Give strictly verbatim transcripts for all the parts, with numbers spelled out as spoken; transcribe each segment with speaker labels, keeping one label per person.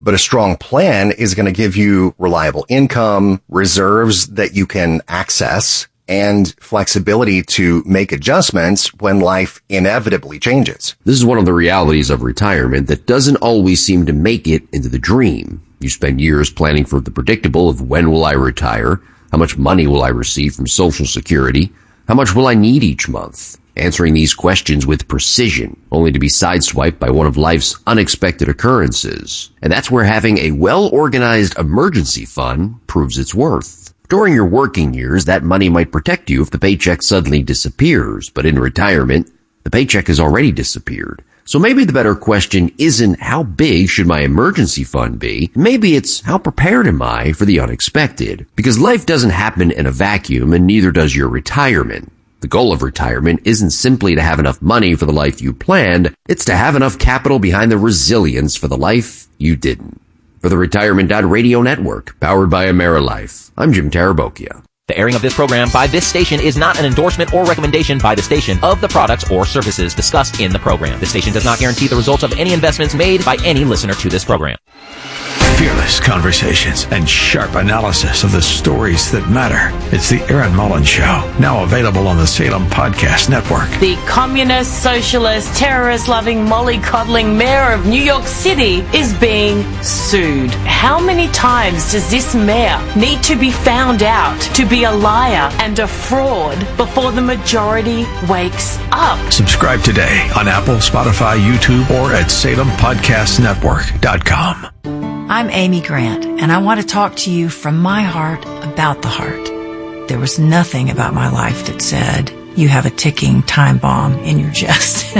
Speaker 1: But a strong plan is going to give you reliable income, reserves that you can access, and flexibility to make adjustments when life inevitably changes.
Speaker 2: This is one of the realities of retirement that doesn't always seem to make it into the dream. You spend years planning for the predictable of when will I retire, how much money will I receive from Social Security, how much will I need each month, answering these questions with precision, only to be sideswiped by one of life's unexpected occurrences. And that's where having a well-organized emergency fund proves its worth. During your working years, that money might protect you if the paycheck suddenly disappears, but in retirement, the paycheck has already disappeared. So maybe the better question isn't how big should my emergency fund be? Maybe it's how prepared am I for the unexpected? Because life doesn't happen in a vacuum, and neither does your retirement. The goal of retirement isn't simply to have enough money for the life you planned, it's to have enough capital behind the resilience for the life you didn't. For the Retirement Radio Network, powered by AmeriLife, I'm Jim Tarabokia.
Speaker 3: The airing of this program by this station is not an endorsement or recommendation by the station of the products or services discussed in the program. The station does not guarantee the results of any investments made by any listener to this program.
Speaker 4: Fearless conversations and sharp analysis of the stories that matter. It's the Aaron Mullins Show, now available on the Salem Podcast Network.
Speaker 5: The communist, socialist, terrorist-loving, mollycoddling mayor of New York City is being sued. How many times does this mayor need to be found out to be a liar and a fraud before the majority wakes up?
Speaker 4: Subscribe today on Apple, Spotify, YouTube, or at salem podcast network dot com.
Speaker 6: I'm Amy Grant, and I want to talk to you from my heart about the heart. There was nothing about my life that said, you have a ticking time bomb in your chest.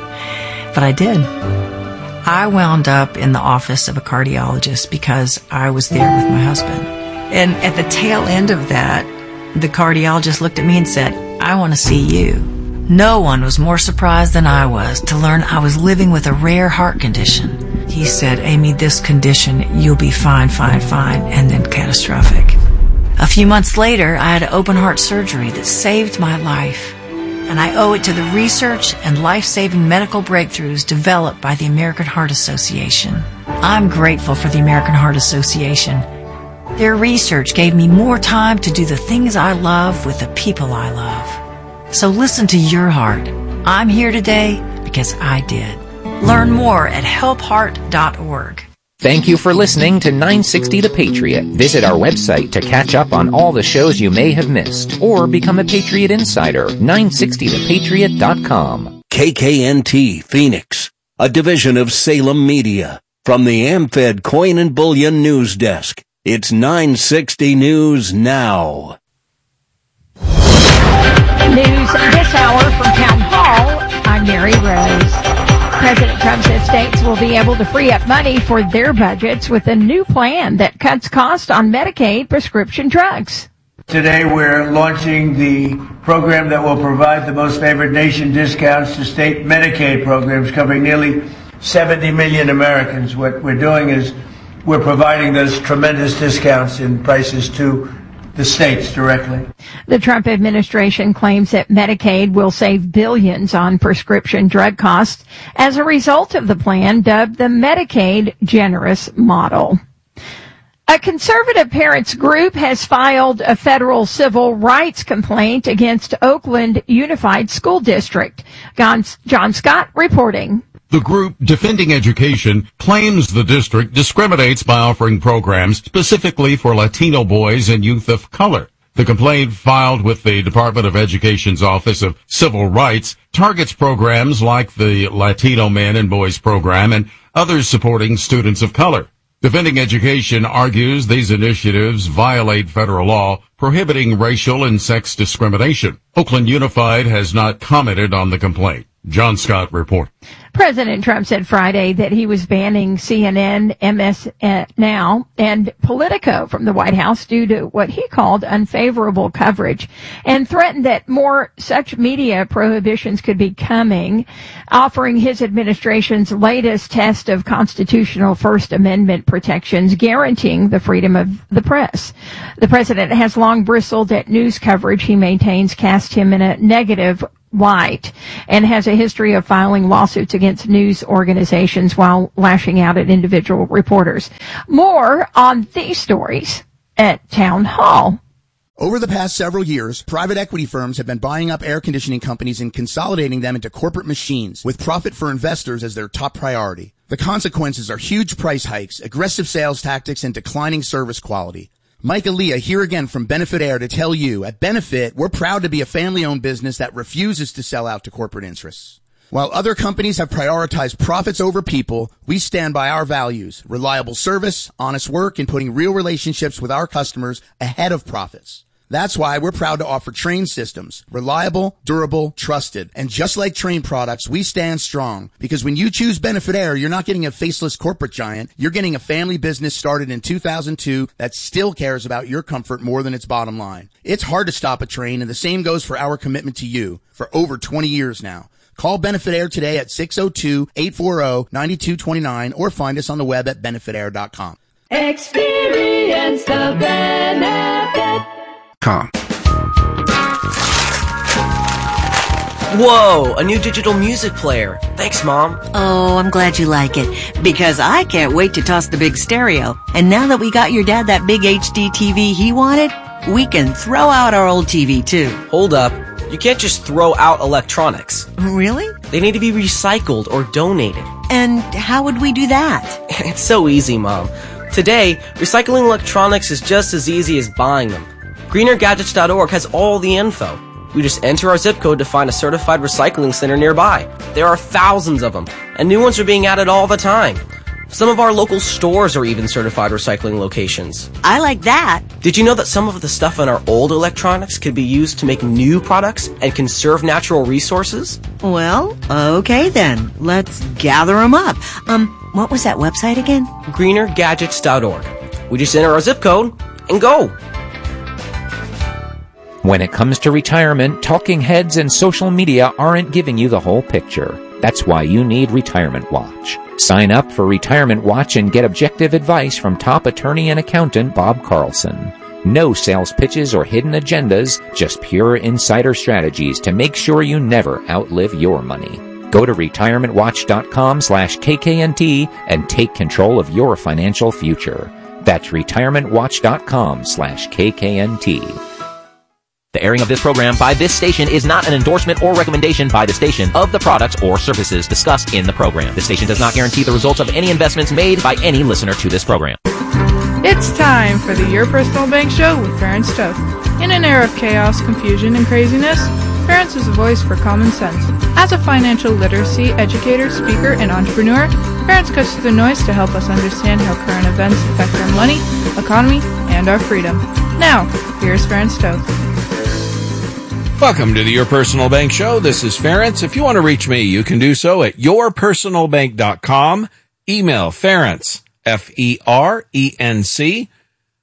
Speaker 6: But I did. I wound up in the office of a cardiologist because I was there with my husband. And at the tail end of that, the cardiologist looked at me and said, I want to see you. No one was more surprised than I was to learn I was living with a rare heart condition. He said, Amy, this condition, you'll be fine, fine, fine, and then catastrophic. A few months later, I had open heart surgery that saved my life. And I owe it to the research and life-saving medical breakthroughs developed by the American Heart Association. I'm grateful for the American Heart Association. Their research gave me more time to do the things I love with the people I love. So listen to your heart. I'm here today because I did. Learn more at help heart dot org.
Speaker 3: Thank you for listening to nine sixty The Patriot. Visit our website to catch up on all the shows you may have missed, or become a Patriot Insider, nine sixty the patriot dot com.
Speaker 7: K K N T Phoenix, a division of Salem Media. From the AmFed Coin and Bullion News Desk, it's nine sixty News Now.
Speaker 8: News this hour from Town Hall, I'm Mary Rose. President Trump says states will be able to free up money for their budgets with a new plan that cuts costs on Medicaid prescription drugs.
Speaker 9: Today we're launching the program that will provide the most favored nation discounts to state Medicaid programs covering nearly seventy million Americans. What we're doing is we're providing those tremendous discounts in prices to the states directly.
Speaker 8: The Trump administration claims that Medicaid will save billions on prescription drug costs as a result of the plan dubbed the Medicaid Generous Model. A conservative parents group has filed a federal civil rights complaint against Oakland Unified School District. John Scott reporting.
Speaker 10: The group, Defending Education, claims the district discriminates by offering programs specifically for Latino boys and youth of color. The complaint, filed with the Department of Education's Office of Civil Rights, targets programs like the Latino Men and Boys program and others supporting students of color. Defending Education argues these initiatives violate federal law prohibiting racial and sex discrimination. Oakland Unified has not commented on the complaint. John Scott report.
Speaker 8: President Trump said Friday that he was banning C N N, M S N Now, and Politico from the White House due to what he called unfavorable coverage, and threatened that more such media prohibitions could be coming, offering his administration's latest test of constitutional First Amendment protections guaranteeing the freedom of the press. The president has long bristled at news coverage he maintains cast him in a negative White, and has a history of filing lawsuits against news organizations while lashing out at individual reporters. More on these stories at Town Hall.
Speaker 11: Over the past several years, private equity firms have been buying up air conditioning companies and consolidating them into corporate machines, with profit for investors as their top priority. The consequences are huge price hikes, aggressive sales tactics, and declining service quality. Mike Aaliyah here again from Benefit Air to tell you, at Benefit, we're proud to be a family-owned business that refuses to sell out to corporate interests. While other companies have prioritized profits over people, we stand by our values, reliable service, honest work, and putting real relationships with our customers ahead of profits. That's why we're proud to offer Trane systems. Reliable, durable, trusted. And just like Trane products, we stand strong. Because when you choose Benefit Air, you're not getting a faceless corporate giant. You're getting a family business started in two thousand two that still cares about your comfort more than its bottom line. It's hard to stop a train, and the same goes for our commitment to you for over twenty years now. Call Benefit Air today at six oh two, eight four oh, nine two two nine or find us on the web at benefit air dot com.
Speaker 12: Experience the benefit.
Speaker 13: Com.
Speaker 14: Whoa, a new digital music player. Thanks, Mom.
Speaker 15: Oh, I'm glad you like it, because I can't wait to toss the big stereo. And now that we got your dad that big H D T V he wanted, we can throw out our old T V too.
Speaker 14: Hold up. You can't just throw out electronics.
Speaker 15: Really?
Speaker 14: They need to be recycled or donated.
Speaker 15: And how would we do that?
Speaker 14: It's so easy, Mom. Today, recycling electronics is just as easy as buying them. greener gadgets dot org has all the info. We just enter our zip code to find a certified recycling center nearby. There are thousands of them, and new ones are being added all the time. Some of our local stores are even certified recycling locations.
Speaker 15: I like that.
Speaker 14: Did you know that some of the stuff in our old electronics could be used to make new products and conserve natural resources?
Speaker 15: Well, okay then. Let's gather them up. Um, what was that website again?
Speaker 14: greener gadgets dot org. We just enter our zip code and go.
Speaker 3: When it comes to retirement, talking heads and social media aren't giving you the whole picture. That's why you need Retirement Watch. Sign up for Retirement Watch and get objective advice from top attorney and accountant Bob Carlson. No sales pitches or hidden agendas, just pure insider strategies to make sure you never outlive your money. Go to retirement watch dot com slash K K N T and take control of your financial future. That's retirement watch dot com slash K K N T.
Speaker 16: The airing of this program by this station is not an endorsement or recommendation by the station of the products or services discussed in the program. The station does not guarantee the results of any investments made by any listener to this program.
Speaker 17: It's time for the Your Personal Bank Show with Ferenc Toth. In an era of chaos, confusion, and craziness, Ferenc is a voice for common sense. As a financial literacy educator, speaker, and entrepreneur, Ferenc cuts through the noise to help us understand how current events affect our money, economy, and our freedom. Now, here's Ferenc Toth.
Speaker 18: Welcome to the Your Personal Bank Show. This is Ferenc. If you want to reach me, you can do so at your personal bank dot com. Email Ferenc, F E R E N C,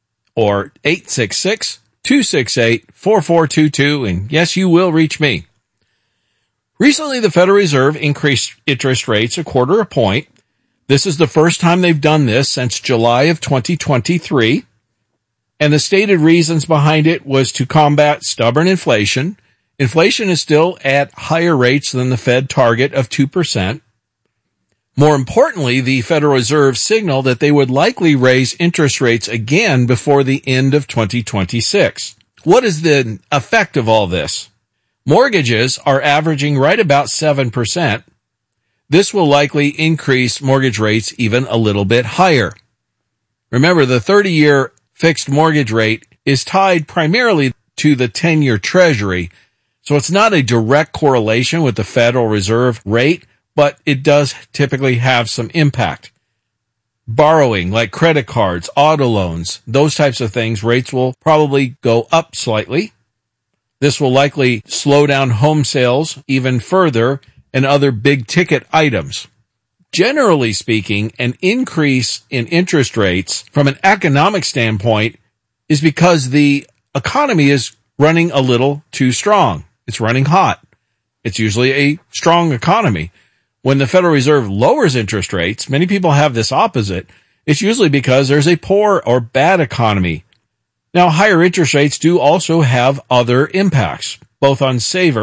Speaker 18: or eight six six, two six eight, four four two two, and yes, you will reach me. Recently, the Federal Reserve increased interest rates a quarter a point. This is the first time they've done this since July of twenty twenty-three, and the stated reasons behind it was to combat stubborn inflation. Inflation is still at higher rates than the Fed target of two percent. More importantly, the Federal Reserve signaled that they would likely raise interest rates again before the end of twenty twenty-six. What is the effect of all this? Mortgages are averaging right about seven percent. This will likely increase mortgage rates even a little bit higher. Remember, the thirty-year fixed mortgage rate is tied primarily to the ten-year Treasury, so it's not a direct correlation with the Federal Reserve rate, but it does typically have some impact. Borrowing, like credit cards, auto loans, those types of things, rates will probably go up slightly. This will likely slow down home sales even further and other big-ticket items. Generally speaking, an increase in interest rates from an economic standpoint is because the economy is running a little too strong. It's running hot. It's usually a strong economy. When the Federal Reserve lowers interest rates, many people have this opposite. It's usually because there's a poor or bad economy. Now, higher interest rates do also have other impacts, both on savers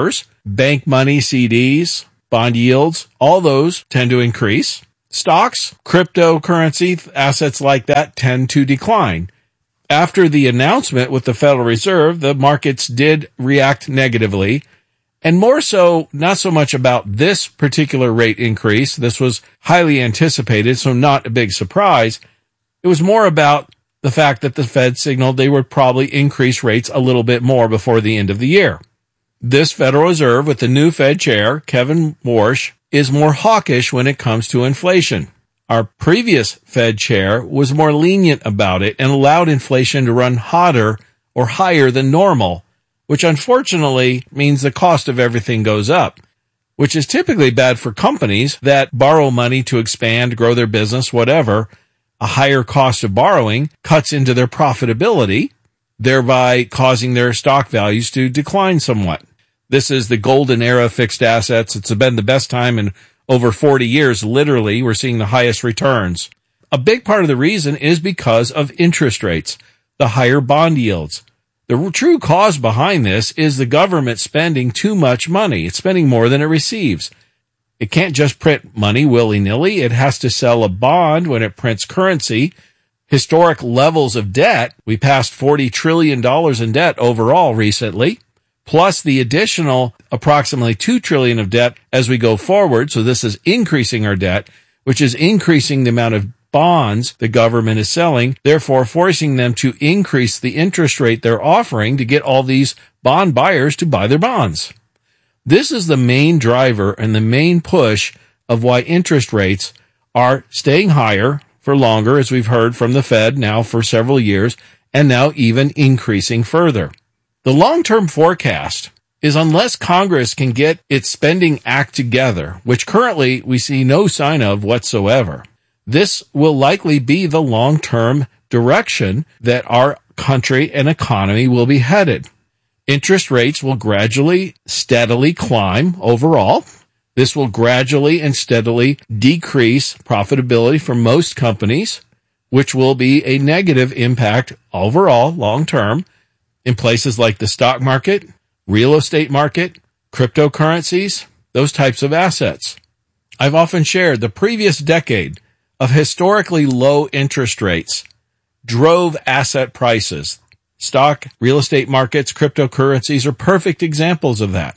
Speaker 18: bank money, C Ds, bond yields, all those tend to increase. Stocks, cryptocurrency, assets like that tend to decline. After the announcement with the Federal Reserve, the markets did react negatively, and more so, not so much about this particular rate increase. This was highly anticipated, so not a big surprise. It was more about the fact that the Fed signaled they would probably increase rates a little bit more before the end of the year. This Federal Reserve, with the new Fed chair, Kevin Warsh, is more hawkish when it comes to inflation. Our previous Fed chair was more lenient about it and allowed inflation to run hotter or higher than normal, which unfortunately means the cost of everything goes up, which is typically bad for companies that borrow money to expand, grow their business, whatever. A higher cost of borrowing cuts into their profitability, thereby causing their stock values to decline somewhat. This is the golden era of fixed assets. It's been the best time in over forty years. Literally, we're seeing the highest returns. A big part of the reason is because of interest rates, the higher bond yields. The true cause behind this is the government spending too much money. It's spending more than it receives. It can't just print money willy-nilly. It has to sell a bond when it prints currency. Historic levels of debt. We passed forty trillion dollars in debt overall recently, plus the additional approximately two trillion dollars of debt as we go forward. So this is increasing our debt, which is increasing the amount of bonds the government is selling, therefore forcing them to increase the interest rate they're offering to get all these bond buyers to buy their bonds. This is the main driver and the main push of why interest rates are staying higher for longer, as we've heard from the Fed now for several years, and now even increasing further. The long-term forecast is unless Congress can get its spending act together, which currently we see no sign of whatsoever, this will likely be the long-term direction that our country and economy will be headed. Interest rates will gradually, steadily climb overall. This will gradually and steadily decrease profitability for most companies, which will be a negative impact overall long-term in places like the stock market, real estate market, cryptocurrencies, those types of assets. I've often shared the previous decade of historically low interest rates drove asset prices. Stock, real estate markets, cryptocurrencies are perfect examples of that.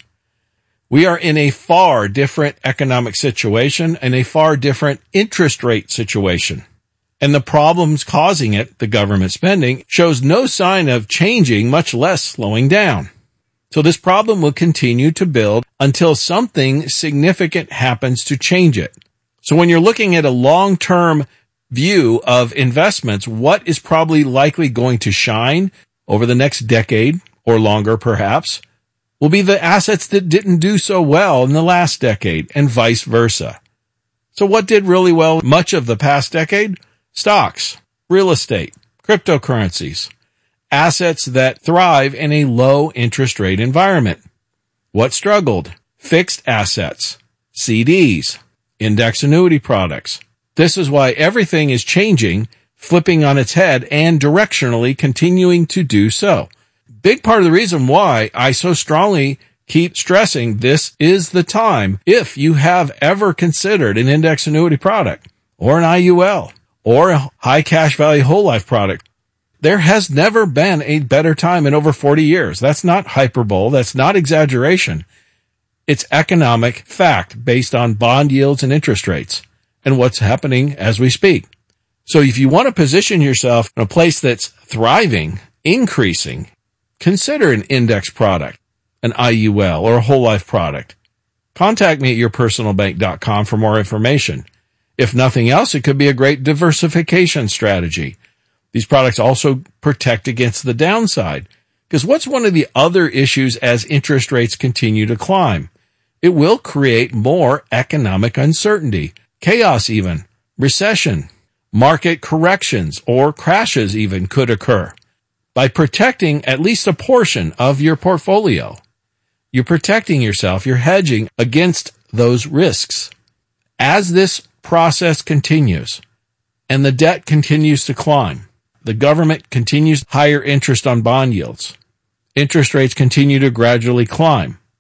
Speaker 18: We are in a far different economic situation and a far different interest rate situation. And the problems causing it, the government spending, shows no sign of changing, much less slowing down. So this problem will continue to build until something significant happens to change it. So when you're looking at a long-term view of investments, what is probably likely going to shine over the next decade or longer perhaps will be the assets that didn't do so well in the last decade and vice versa. So what did really well much of the past decade? Stocks, real estate, cryptocurrencies, assets that thrive in a low interest rate environment. What struggled? Fixed assets, C Ds, index annuity products. This is why everything is changing, flipping on its head, and directionally continuing to do so. Big part of the reason why I so strongly keep stressing this is the time, if you have ever considered an index annuity product or an I U L or a high cash value whole life product, there has never been a better time in over forty years. That's not hyperbole. That's not exaggeration. It's economic fact based on bond yields and interest rates and what's happening as we speak. So if you want to position yourself in a place that's thriving, increasing, consider an index product, an I U L, or a whole life product. Contact me at your personal bank dot com for more information. If nothing else, it could be a great diversification strategy. These products also protect against the downside. Because what's one of the other issues as interest rates continue to climb? It will create more economic uncertainty, chaos even, recession, market corrections, or crashes even could occur. By protecting at least a portion of your portfolio, you're protecting yourself, you're hedging against those risks. As this process continues and the debt continues to climb, the government continues higher interest on bond yields, interest rates continue to gradually climb.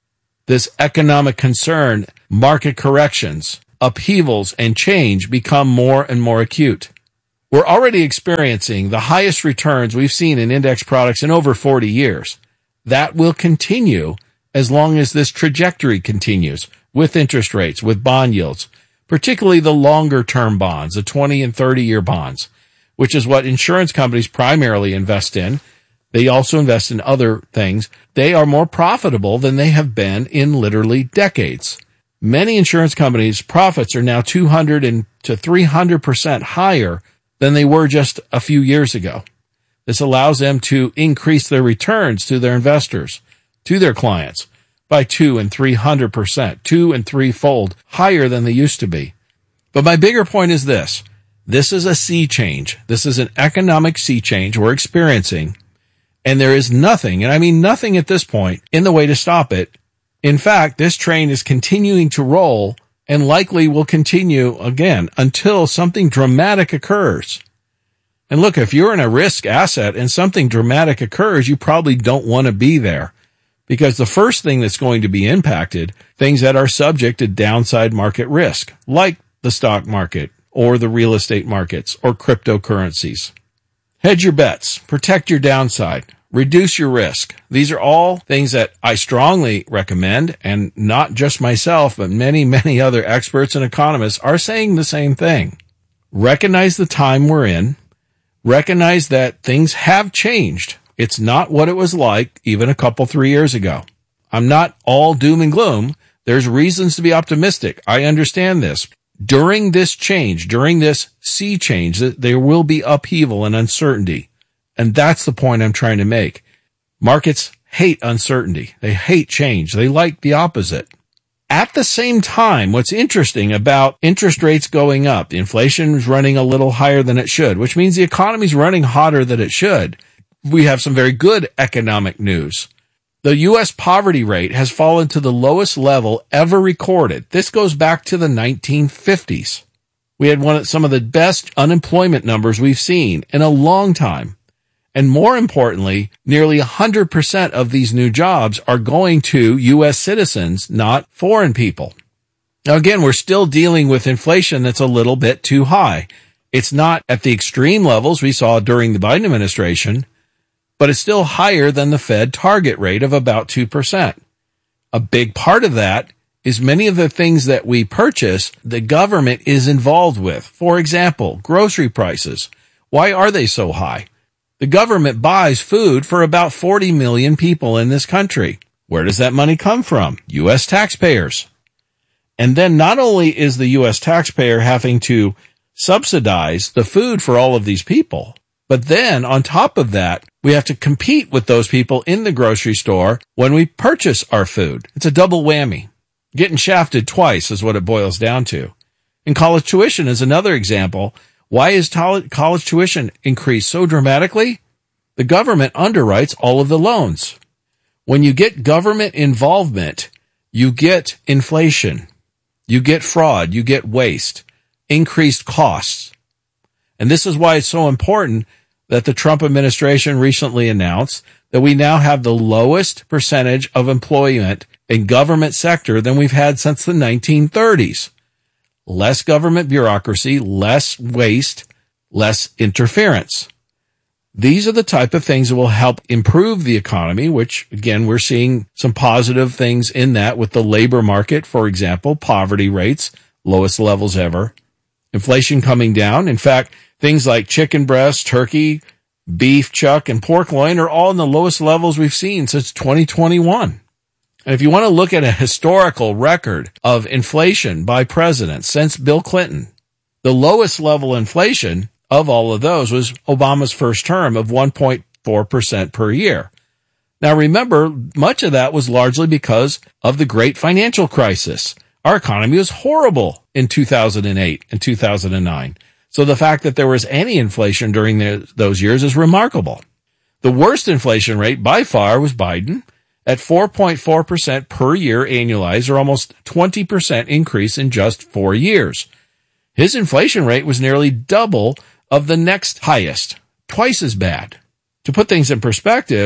Speaker 18: this economic concern, market corrections, upheavals, and change become more and more acute. We're already experiencing the highest returns we've seen in index products in over forty years. That will continue as long as this trajectory continues with interest rates, with bond yields, particularly the longer-term bonds, the twenty and thirty-year bonds, which is what insurance companies primarily invest in. They also invest in other things. They are more profitable than they have been in literally decades. Many insurance companies' profits are now two hundred to three hundred percent higher than they were just a few years ago. This allows them to increase their returns to their investors, to their clients, by two and three hundred percent, two and threefold higher than they used to be. But my bigger point is this. This is a sea change. This is an economic sea change we're experiencing. And there is nothing, and I mean nothing at this point, in the way to stop it. In fact, this train is continuing to roll and likely will continue again until something dramatic occurs. And look, if you're in a risk asset and something dramatic occurs, you probably don't want to be there. Because the first thing that's going to be impacted, things that are subject to downside market risk, like the stock market or the real estate markets or cryptocurrencies. Hedge your bets, protect your downside, reduce your risk. These are all things that I strongly recommend, and not just myself, but many, many other experts and economists are saying the same thing. Recognize the time we're in. Recognize that things have changed. It's not what it was like even a couple, three years ago. I'm not all doom and gloom. There's reasons to be optimistic. I understand this. During this change, during this sea change, there will be upheaval and uncertainty. And that's the point I'm trying to make. Markets hate uncertainty. They hate change. They like the opposite. At the same time, what's interesting about interest rates going up, inflation is running a little higher than it should, which means the economy's running hotter than it should. We have some very good economic news. The U S poverty rate has fallen to the lowest level ever recorded. This goes back to the nineteen fifties. We had one of some of the best unemployment numbers we've seen in a long time. And more importantly, nearly one hundred percent of these new jobs are going to U S citizens, not foreign people. Now again, we're still dealing with inflation that's a little bit too high. It's not at the extreme levels we saw during the Biden administration, but it's still higher than the Fed target rate of about two percent. A big part of that is many of the things that we purchase, the government is involved with. For example, grocery prices. Why are they so high? The government buys food for about forty million people in this country. Where does that money come from? U S taxpayers. And then not only is the U S taxpayer having to subsidize the food for all of these people, but then on top of that, we have to compete with those people in the grocery store when we purchase our food. It's a double whammy. Getting shafted twice is what it boils down to. And college tuition is another example. Why is college tuition increased so dramatically? The government underwrites all of the loans. When you get government involvement, you get inflation, you get fraud, you get waste, increased costs. And this is why it's so important that the Trump administration recently announced that we now have the lowest percentage of employment in government sector than we've had since the nineteen thirties. Less government bureaucracy, less waste, less interference. These are the type of things that will help improve the economy, which, again, we're seeing some positive things in that with the labor market, for example, poverty rates, lowest levels ever, inflation coming down. In fact, things like chicken breast, turkey, beef, chuck, and pork loin are all in the lowest levels we've seen since twenty twenty-one. And if you want to look at a historical record of inflation by presidents since Bill Clinton, the lowest level inflation of all of those was Obama's first term of one point four percent per year. Now remember, much of that was largely because of the great financial crisis. Our economy was horrible in two thousand eight and two thousand nine. So the fact that there was any inflation during the, those years is remarkable. The worst inflation rate by far was Biden at four point four percent per year annualized, or almost twenty percent increase in just four years. His inflation rate was nearly double of the next highest, twice as bad. To put things in perspective,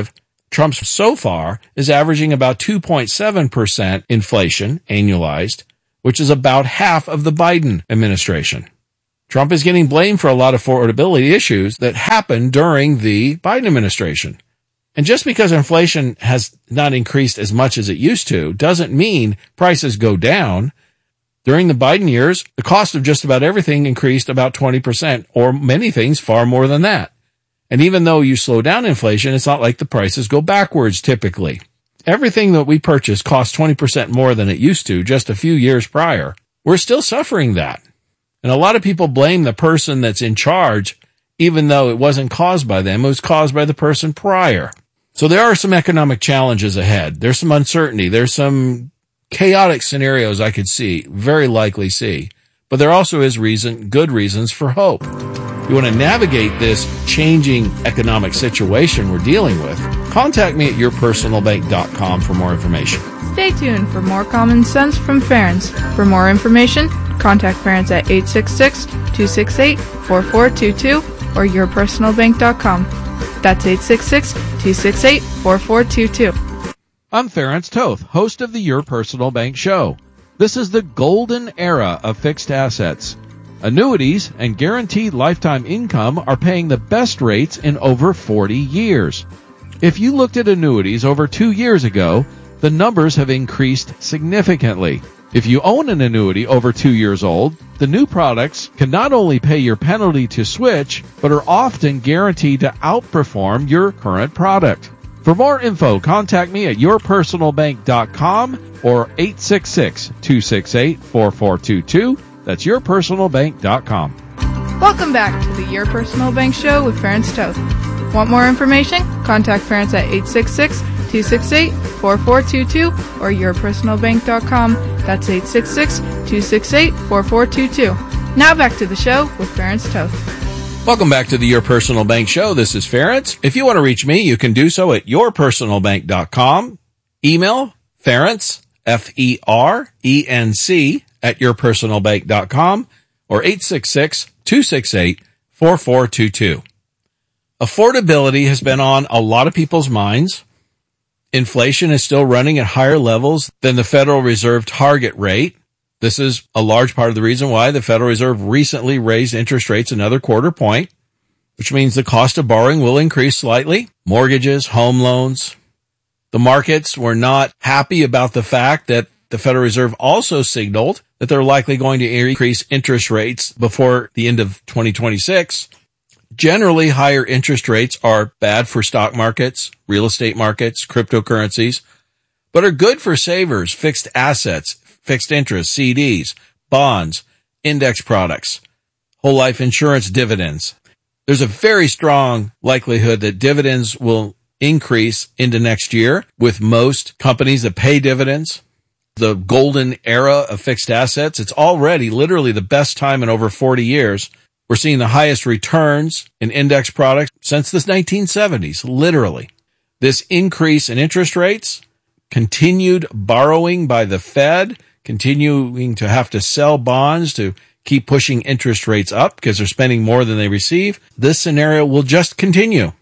Speaker 18: Trump so far is averaging about two point seven percent inflation annualized, which is about half of the Biden administration. Trump is getting blamed for a lot of affordability issues that happened during the Biden administration. And just because inflation has not increased as much as it used to doesn't mean prices go down. During the Biden years, the cost of just about everything increased about twenty percent, or many things far more than that. And even though you slow down inflation, it's not like the prices go backwards typically. Everything that we purchase costs twenty percent more than it used to just a few years prior. We're still suffering that. And a lot of people blame the person that's in charge, even though it wasn't caused by them. It was caused by the person prior. So there are some economic challenges ahead. There's some uncertainty. There's some chaotic scenarios I could see, very likely see. But there also is reason, good reasons for hope. You want to navigate this changing economic situation we're dealing with, contact me at your personal bank dot com for more information.
Speaker 17: Stay tuned for more common sense from Ference. For more information, contact Ference at eight six six, two six eight, four four two two or your personal bank dot com. That's eight six six, two six eight, four four two two.
Speaker 18: I'm Ference Toth, host of the Your Personal Bank Show. This is the golden era of fixed assets. Annuities and guaranteed lifetime income are paying the best rates in over forty years. If you looked at annuities over two years ago, the numbers have increased significantly. If you own an annuity over two years old, the new products can not only pay your penalty to switch, but are often guaranteed to outperform your current product. For more info, contact me at your personal bank dot com or eight six six, two six eight, four four two two. That's your personal bank dot com.
Speaker 17: Welcome back to the Your Personal Bank Show with Ference Toth. Want more information? Contact Ference at eight six six, two six eight, four four two two or your personal bank dot com. That's eight six six, two six eight, four four two two. Now back to the show with Ference Toth.
Speaker 18: Welcome back to the Your Personal Bank Show. This is Ference. If you want to reach me, you can do so at your personal bank dot com. Email Ference, F E R E N C, at your personal bank dot com or eight six six, two six eight, four four two two. Affordability has been on a lot of people's minds. Inflation is still running at higher levels than the Federal Reserve target rate. This is a large part of the reason why the Federal Reserve recently raised interest rates another quarter point, which means the cost of borrowing will increase slightly. Mortgages, home loans. The markets were not happy about the fact that the Federal Reserve also signaled that they're likely going to increase interest rates before the end of twenty twenty-six. Generally, higher interest rates are bad for stock markets, real estate markets, cryptocurrencies, but are good for savers, fixed assets, fixed interest, C Ds, bonds, index products, whole life insurance, dividends. There's a very strong likelihood that dividends will increase into next year with most companies that pay dividends. The golden era of fixed assets, it's already literally the best time in over forty years. We're seeing the highest returns in index products since the nineteen seventies, literally. This increase in interest rates, continued borrowing by the Fed, continuing to have to sell bonds to keep pushing interest rates up because they're spending more than they receive. This scenario will just continue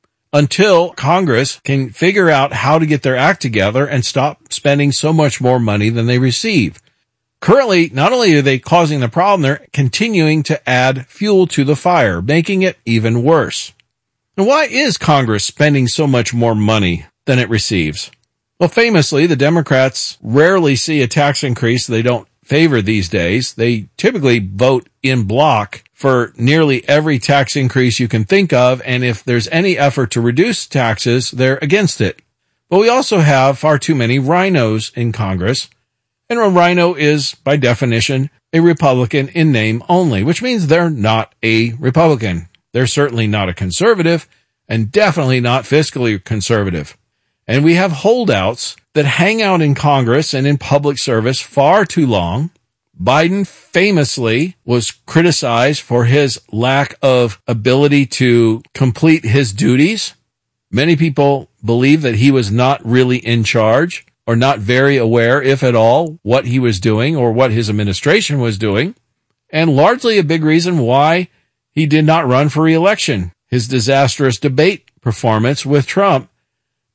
Speaker 18: until Congress can figure out how to get their act together and stop spending so much more money than they receive. Currently, not only are they causing the problem, they're continuing to add fuel to the fire, making it even worse. Now, why is Congress spending so much more money than it receives? Well, famously, the Democrats rarely see a tax increase they don't favor these days. They typically vote in block for nearly every tax increase you can think of, and if there's any effort to reduce taxes, they're against it. But we also have far too many rhinos in Congress. And a rhino is, by definition, a Republican in name only, which means they're not a Republican. They're certainly not a conservative, and definitely not fiscally conservative. And we have holdouts that hang out in Congress and in public service far too long. Biden famously was criticized for his lack of ability to complete his duties. Many people believe that he was not really in charge, or not very aware, if at all, what he was doing or what his administration was doing, and largely a big reason why he did not run for re-election. His disastrous debate performance with Trump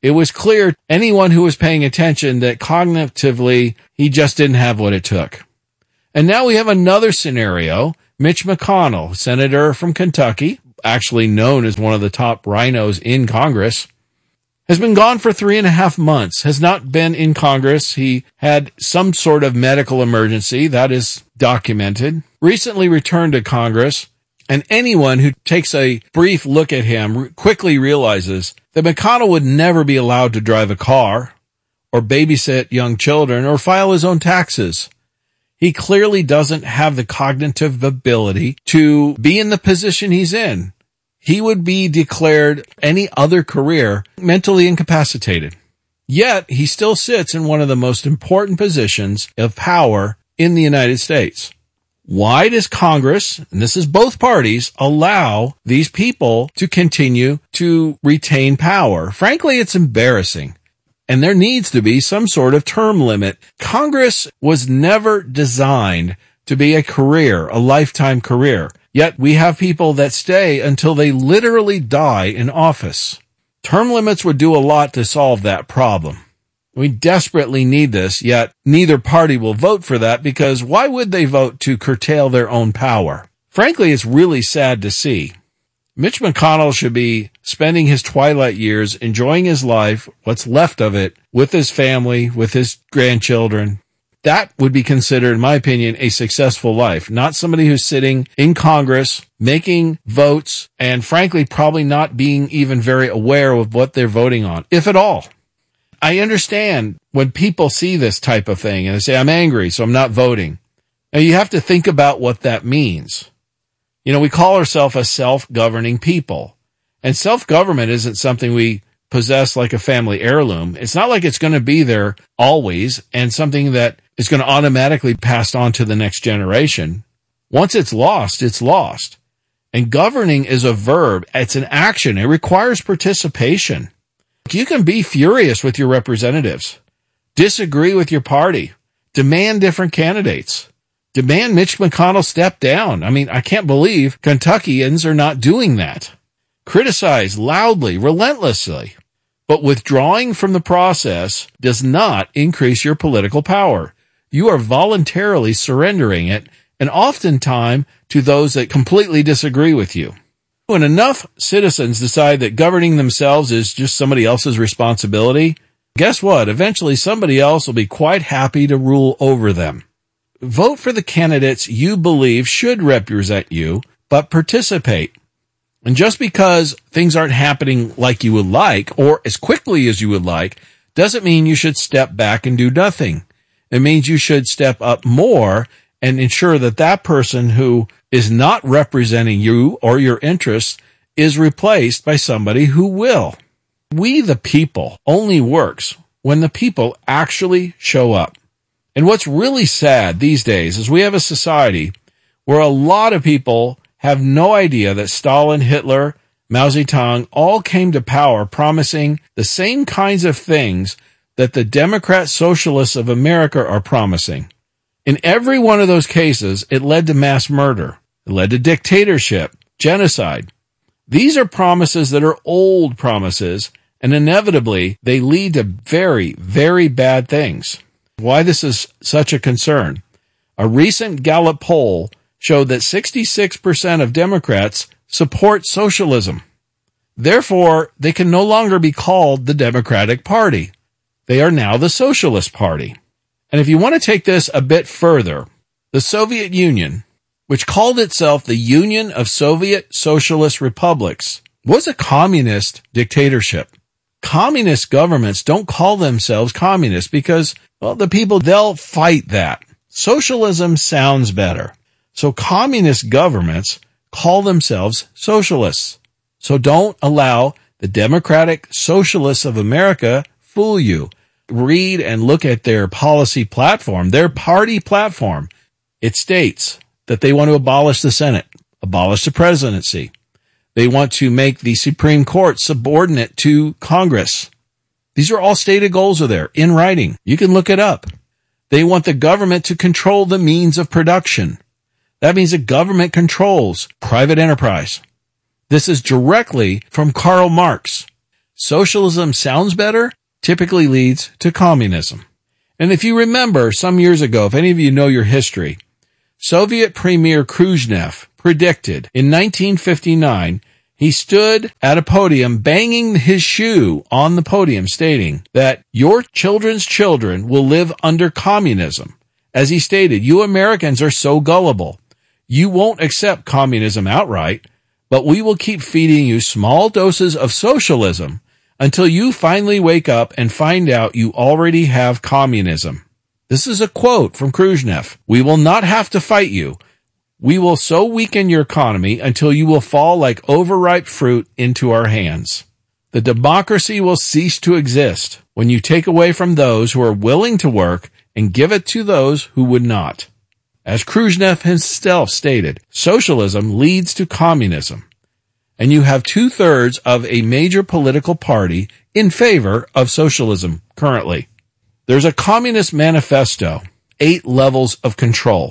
Speaker 18: It was clear to anyone who was paying attention that cognitively he just didn't have what it took. And now we have another scenario. Mitch McConnell, senator from Kentucky, actually known as one of the top rhinos in Congress, has been gone for three and a half months, has not been in Congress. He had some sort of medical emergency that is documented, recently returned to Congress, and anyone who takes a brief look at him quickly realizes that McConnell would never be allowed to drive a car or babysit young children or file his own taxes. He clearly doesn't have the cognitive ability to be in the position he's in. He would be declared any other career mentally incapacitated. Yet he still sits in one of the most important positions of power in the United States. Why does Congress, and this is both parties, allow these people to continue to retain power? Frankly, it's embarrassing. And there needs to be some sort of term limit. Congress was never designed to be a career, a lifetime career. Yet we have people that stay until they literally die in office. Term limits would do a lot to solve that problem. We desperately need this, yet neither party will vote for that because why would they vote to curtail their own power? Frankly, it's really sad to see. Mitch McConnell should be spending his twilight years enjoying his life, what's left of it, with his family, with his grandchildren. That would be considered, in my opinion, a successful life, not somebody who's sitting in Congress, making votes, and frankly, probably not being even very aware of what they're voting on, if at all. I understand when people see this type of thing and they say, I'm angry, so I'm not voting. Now, you have to think about what that means. You know, we call ourselves a self-governing people, and self-government isn't something we possess like a family heirloom. It's not like it's going to be there always and something that is going to automatically pass on to the next generation. Once it's lost, it's lost. And governing is a verb. It's an action. It requires participation. You can be furious with your representatives, disagree with your party, demand different candidates. Demand Mitch McConnell step down. I mean, I can't believe Kentuckians are not doing that. Criticize loudly, relentlessly. But withdrawing from the process does not increase your political power. You are voluntarily surrendering it, and oftentimes to those that completely disagree with you. When enough citizens decide that governing themselves is just somebody else's responsibility, guess what? Eventually somebody else will be quite happy to rule over them. Vote for the candidates you believe should represent you, but participate. And just because things aren't happening like you would like, or as quickly as you would like, doesn't mean you should step back and do nothing. It means you should step up more and ensure that that person who is not representing you or your interests is replaced by somebody who will. We the people only works when the people actually show up. And what's really sad these days is we have a society where a lot of people have no idea that Stalin, Hitler, Mao Zedong all came to power promising the same kinds of things that the Democrat Socialists of America are promising. In every one of those cases, it led to mass murder. It led to dictatorship, genocide. These are promises that are old promises, and inevitably they lead to very, very bad things. Why this is such a concern? A recent Gallup poll showed that sixty-six percent of Democrats support socialism. Therefore, they can no longer be called the Democratic Party. They are now the Socialist Party. And if you want to take this a bit further, the Soviet Union, which called itself the Union of Soviet Socialist Republics, was a communist dictatorship. Communist governments don't call themselves communist because, well, the people, they'll fight that. Socialism sounds better. So communist governments call themselves socialists. So don't allow the Democratic Socialists of America fool you. Read and look at their policy platform, their party platform. It states that they want to abolish the Senate, abolish the presidency. They want to make the Supreme Court subordinate to Congress. These are all stated goals are there in writing. You can look it up. They want the government to control the means of production. That means the government controls private enterprise. This is directly from Karl Marx. Socialism sounds better, typically leads to communism. And if you remember some years ago, if any of you know your history, Soviet Premier Khrushchev predicted in nineteen fifty-nine, he stood at a podium banging his shoe on the podium stating that your children's children will live under communism. As he stated, you Americans are so gullible. You won't accept communism outright, but we will keep feeding you small doses of socialism until you finally wake up and find out you already have communism. This is a quote from Khrushchev. We will not have to fight you. We will so weaken your economy until you will fall like overripe fruit into our hands. The democracy will cease to exist when you take away from those who are willing to work and give it to those who would not. As Khrushchev himself stated, socialism leads to communism, and you have two-thirds of a major political party in favor of socialism currently. There's a Communist Manifesto, eight levels of control.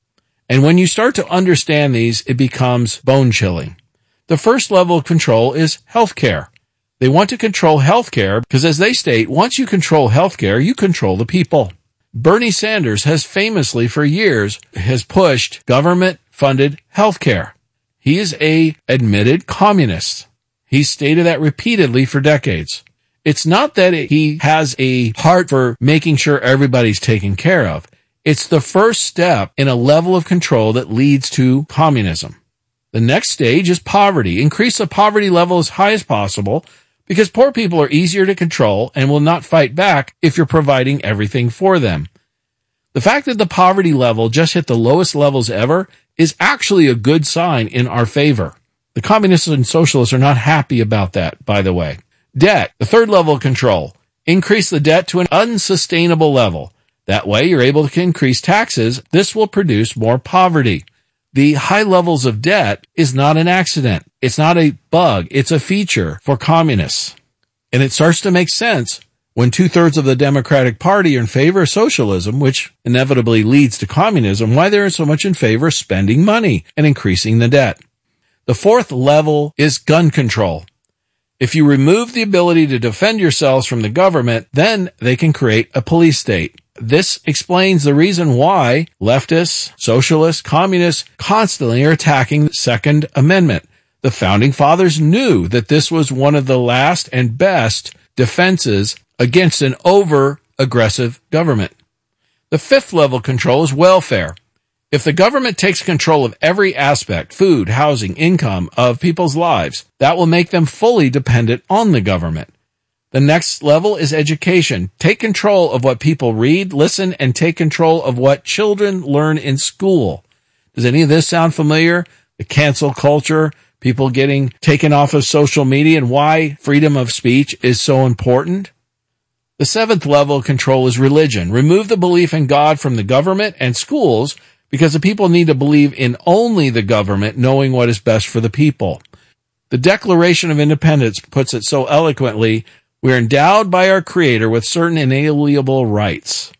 Speaker 18: And when you start to understand these, it becomes bone-chilling. The first level of control is healthcare. They want to control healthcare because, as they state, once you control healthcare, you control the people. Bernie Sanders has famously for years has pushed government-funded healthcare. He is a admitted communist. He's stated that repeatedly for decades. It's not that he has a heart for making sure everybody's taken care of. It's the first step in a level of control that leads to communism. The next stage is poverty. Increase the poverty level as high as possible because poor people are easier to control and will not fight back if you're providing everything for them. The fact that the poverty level just hit the lowest levels ever is actually a good sign in our favor. The communists and socialists are not happy about that, by the way. Debt, the third level of control. Increase the debt to an unsustainable level. That way you're able to increase taxes. This will produce more poverty. The high levels of debt is not an accident. It's not a bug. It's a feature for communists. And it starts to make sense when two-thirds of the Democratic Party are in favor of socialism, which inevitably leads to communism, why they're so much in favor of spending money and increasing the debt. The fourth level is gun control. If you remove the ability to defend yourselves from the government, then they can create a police state. This explains the reason why leftists, socialists, communists constantly are attacking the Second Amendment. The Founding Fathers knew that this was one of the last and best defenses against an over-aggressive government. The fifth level control is welfare. If the government takes control of every aspect, food, housing, income of people's lives, that will make them fully dependent on the government. The next level is education. Take control of what people read, listen, and take control of what children learn in school. Does any of this sound familiar? The cancel culture, people getting taken off of social media, and why freedom of speech is so important. The seventh level of control is religion. Remove the belief in God from the government and schools because the people need to believe in only the government knowing what is best for the people. The Declaration of Independence puts it so eloquently, we are endowed by our Creator with certain inalienable rights.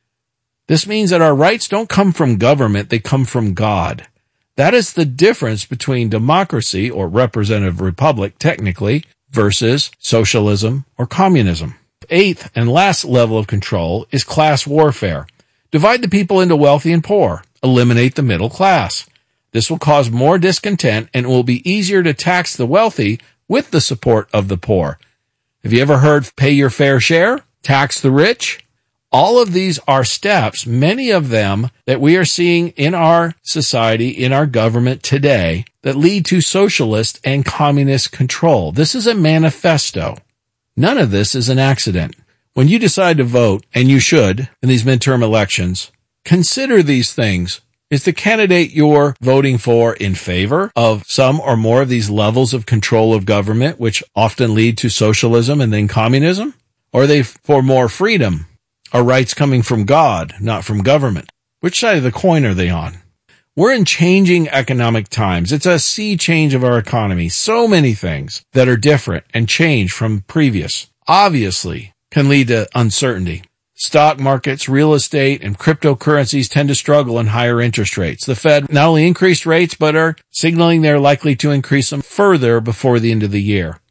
Speaker 18: This means that our rights don't come from government, they come from God. That is the difference between democracy, or representative republic technically, versus socialism or communism. Eighth and last level of control is class warfare. Divide the people into wealthy and poor. Eliminate the middle class. This will cause more discontent and it will be easier to tax the wealthy with the support of the poor. Have you ever heard pay your fair share? Tax the rich? All of these are steps, many of them that we are seeing in our society, in our government today, that lead to socialist and communist control. This is a manifesto. None of this is an accident. When you decide to vote, and you should in these midterm elections, consider these things. Is the candidate you're voting for in favor of some or more of these levels of control of government, which often lead to socialism and then communism? Or are they for more freedom? Are rights coming from God, not from government? Which side of the coin are they on? We're in changing economic times. It's a sea change of our economy. So many things that are different and change from previous, obviously, can lead to uncertainty. Stock markets, real estate, and cryptocurrencies tend to struggle in higher interest rates. The Fed not only increased rates, but are signaling they're likely to increase them further before the end of the year.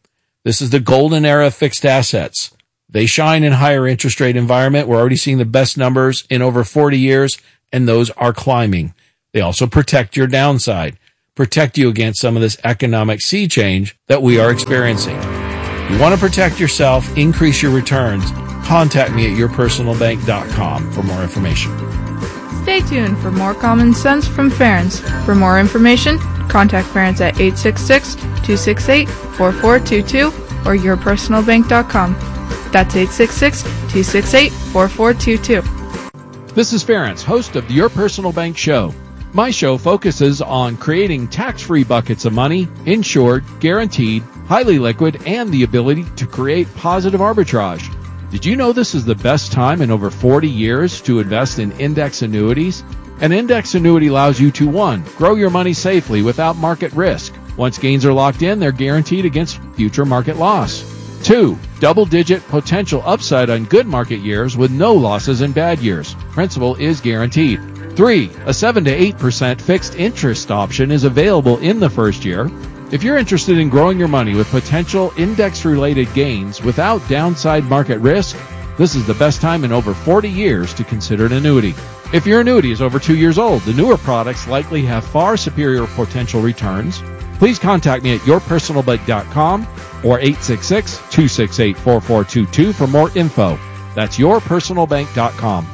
Speaker 18: This is the golden era of fixed assets. They shine in higher interest rate environment. We're already seeing the best numbers in over forty years, and those are climbing. They also protect your downside, protect you against some of this economic sea change that we are experiencing. You want to protect yourself, increase your returns. Contact me at your personal bank dot com for more information.
Speaker 17: Stay tuned for more common sense from Ference. For more information, contact Ference at eight six six, two six eight, four four two two or your personal bank dot com. That's eight six six, two six eight, four four two two.
Speaker 13: This is Ference, host of the Your Personal Bank Show. My show focuses on creating tax-free buckets of money, insured, guaranteed, highly liquid, and the ability to create positive arbitrage. Did you know this is the best time in over forty years to invest in index annuities? An index annuity allows you to, one, grow your money safely without market risk. Once gains are locked in, they're guaranteed against future market loss. Two, double-digit potential upside on good market years with no losses in bad years. Principal is guaranteed. Three, a seven to eight percent fixed interest option is available in the first year. If you're interested in growing your money with potential index-related gains without downside market risk, this is the best time in over forty years to consider an annuity. If your annuity is over two years old, the newer products likely have far superior potential returns. Please contact me at your personal bank dot com or eight six six, two six eight, four four two two for more info. That's your personal bank dot com.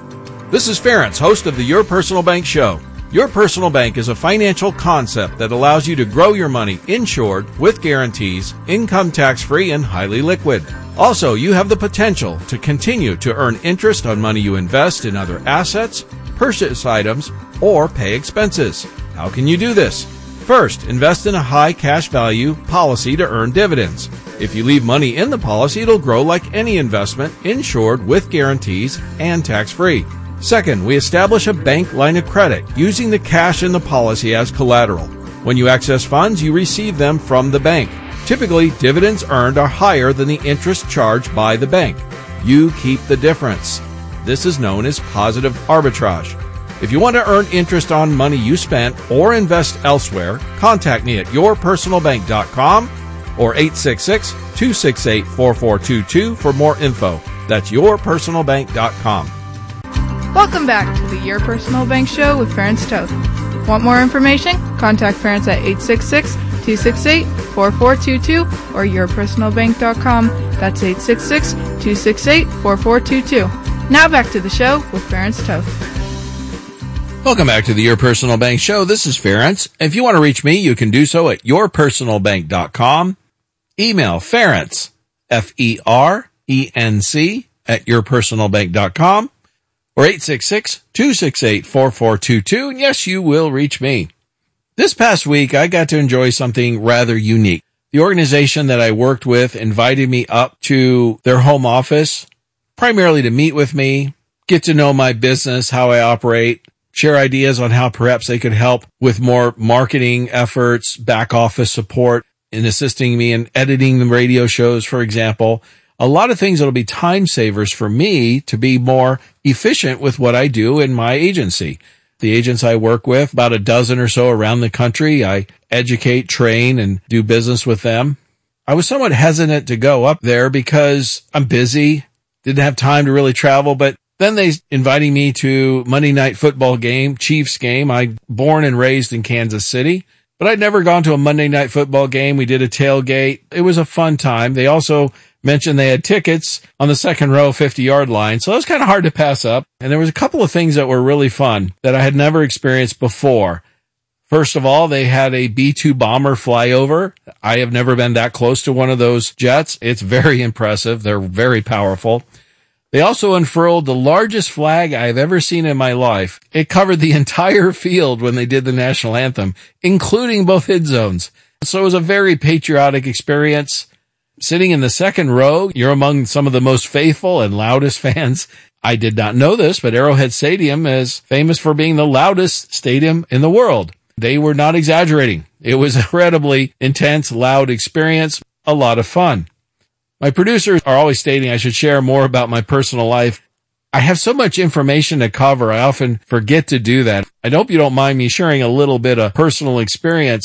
Speaker 18: This is Ference, host of the Your Personal Bank Show. Your Personal Bank is a financial concept that allows you to grow your money insured with guarantees, income tax-free, and highly liquid. Also, you have the potential to continue to earn interest on money you invest in other assets, purchase items, or pay expenses. How can you do this? First, invest in a high cash value policy to earn dividends. If you leave money in the policy, it'll grow like any investment, insured with guarantees and tax-free. Second, we establish a bank line of credit using the cash in the policy as collateral. When you access funds, you receive them from the bank. Typically, dividends earned are higher than the interest charged by the bank. You keep the difference. This is known as positive arbitrage. If you want to earn interest on money you spent or invest elsewhere, contact me at your personal bank dot com or eight six six, two six eight, four four two two for more info. That's your personal bank dot com.
Speaker 17: Welcome back to the Your Personal Bank Show with Ference Toth. Want more information? Contact Ference at eight six six, two six eight, four four two two or your personal bank dot com. That's eight six six, two six eight, four four two two. Now back to the show with Ference Toth.
Speaker 18: Welcome back to the Your Personal Bank Show. This is Ference. If you want to reach me, you can do so at your personal bank dot com. Email Ference, F E R E N C, at your personal bank dot com. Or eight six six, two six eight, four four two two, and yes, you will reach me. This past week, I got to enjoy something rather unique. The organization that I worked with invited me up to their home office, primarily to meet with me, get to know my business, how I operate, share ideas on how perhaps they could help with more marketing efforts, back office support, in assisting me in editing the radio shows, for example. A lot of things that'll be time savers for me to be more efficient with what I do in my agency. The agents I work with, about a dozen or so around the country, I educate, train, and do business with them. I was somewhat hesitant to go up there because I'm busy, didn't have time to really travel, but then they inviting me to Monday Night Football game, Chiefs game. I'm born and raised in Kansas City, but I'd never gone to a Monday Night Football game. We did a tailgate. It was a fun time. They also mentioned they had tickets on the second row fifty-yard line, so it was kind of hard to pass up. And there was a couple of things that were really fun that I had never experienced before. First of all, they had a B two bomber flyover. I have never been that close to one of those jets. It's very impressive. They're very powerful. They also unfurled the largest flag I've ever seen in my life. It covered the entire field when they did the national anthem, including both hit zones. So it was a very patriotic experience. Sitting in the second row, you're among some of the most faithful and loudest fans. I did not know this, but Arrowhead Stadium is famous for being the loudest stadium in the world. They were not exaggerating. It was an incredibly intense, loud experience, a lot of fun. My producers are always stating I should share more about my personal life. I have so much information to cover, I often forget to do that. I hope you don't mind me sharing a little bit of personal experience.